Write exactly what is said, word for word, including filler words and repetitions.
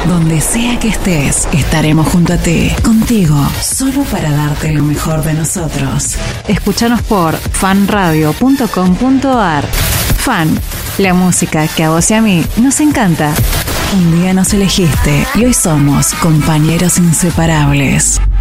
Donde sea que estés, estaremos junto a ti, contigo, solo para darte lo mejor de nosotros. Escúchanos por fan radio punto com punto ar. Fan, la música que a vos y a mí nos encanta. Un día nos elegiste y hoy somos compañeros inseparables.